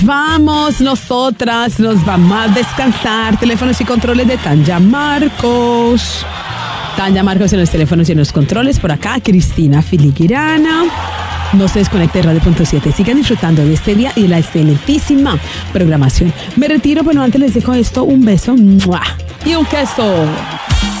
Vamos, nosotras nos vamos a descansar. Teléfonos y controles de Tanya Marcos. Tanya Marcos en los teléfonos y en los controles. Por acá, Cristina Filigrana. No se desconecte de Radio.7. Sigan disfrutando de este día y de la excelentísima programación. Me retiro, pero antes les dejo esto. Un beso. ¡Mua! Y un queso.